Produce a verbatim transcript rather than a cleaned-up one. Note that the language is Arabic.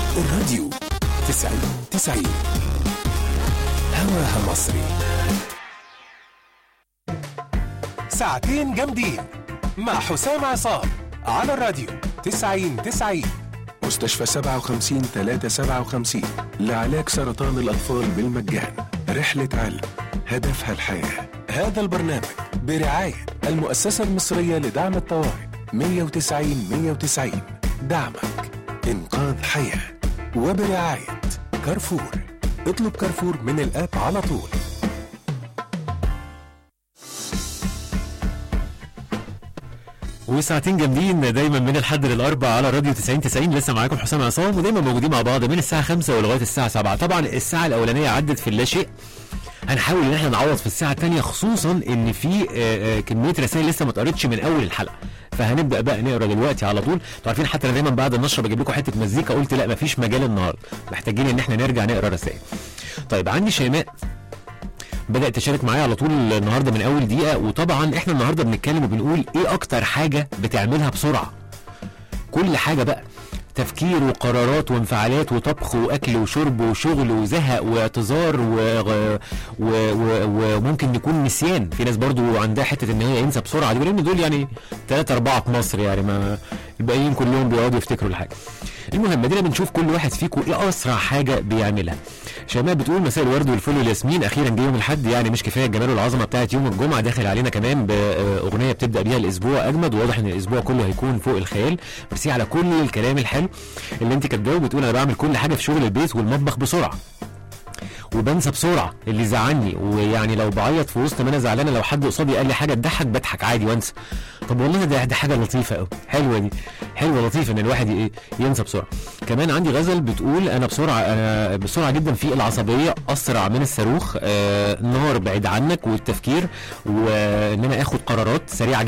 الراديو تسعين تسعين هواها مصري. ساعتين جامدين مع حسام عصام على الراديو تسعين تسعين. مستشفى سبعة وخمسين ثلاثة سبعة وخمسين لعلاج سرطان الأطفال بالمجان. رحلة علم هدفها الحياة. هذا البرنامج برعاية المؤسسة المصرية لدعم الطوارئ مية وتسعين مية وتسعين. دعمك إنقاذ حياة. وبرعاية كارفور. اطلب كارفور من الآب على طول. وساعتين جامدين دايما من الحد للاربع على راديو تسعين تسعين. لسه معاكم حسام عصام ودايما موجودين مع بعض من الساعه خمسة ولغايه الساعه سبعة. طبعا الساعه الاولانيه عدت في اللاشيء، هنحاول ان احنا نعوض في الساعه الثانيه، خصوصا ان في كميه رسائل لسه ما اتقرتش من اول الحلقه، فهنبدا بقى نقرا دلوقتي على طول. انتوا عارفين حتى انا دايما بعد النشره بجيب لكم حته مزيكا، قلت لا مفيش مجال النهارده، محتاجين ان احنا نرجع نقرا رسائل. طيب عندي شيماء بدأت تشارك معايا على طول النهارده من اول دقيقه، وطبعا احنا النهارده بنتكلم وبنقول ايه اكتر حاجه بتعملها بسرعه. كل حاجه بقى، تفكير وقرارات وانفعالات وطبخ واكل وشرب وشغل وزهق واعتذار و... و... و... وممكن يكون نسيان. في ناس برضو عندها حته ان هي ينسى بسرعه دي، لان دول يعني ثلاثة أربعة في مصر، يعني ما الباقيين كلهم بيقعدوا يفتكروا الحاجه. المهم ادينا بنشوف كل واحد فيكم ايه اسرع حاجه بيعملها. شيماء بتقول مساء الورد والفل والياسمين، اخيرا جه يوم الاحد، يعني مش كفايه الجمال والعظمه بتاعت يوم الجمعه، داخل علينا كمان باغنيه بتبدا بيها الاسبوع اجمد، وواضح ان الاسبوع كله هيكون فوق الخيال. ميرسي على كل الكلام الحلو اللي انت كاتباه. بتقول انا بعمل كل حاجه في شغل البيت والمطبخ بسرعه، وبنسى بسرعه اللي زعلني، ويعني لو بعيط في وسط ما انا زعلانه لو حد قصادي قال لي حاجه تضحك بضحك عادي وانسى. طب والله ده ده حاجه لطيفه قوي، حلوه دي، حلوه لطيفه ان الواحد ايه ينسى بسرعه. كمان عندي غزل بتقول انا بسرعه انا بسرعه جدا في العصبيه، اسرع من الصاروخ، آه نار بعيد عنك والتفكير، وان انا اخد قرارات سريعه